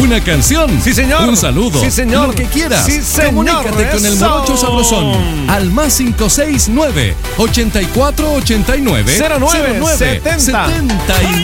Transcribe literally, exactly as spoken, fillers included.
una canción. Sí, señor. Un saludo. Sí, señor. Lo que quieras. Sí, señor. Comunícate con el Eso. Morocho Sabrosón al más cinco seis nueve, ochenta y cuatro ochenta y nueve, cero nueve setenta. setenta y nueve.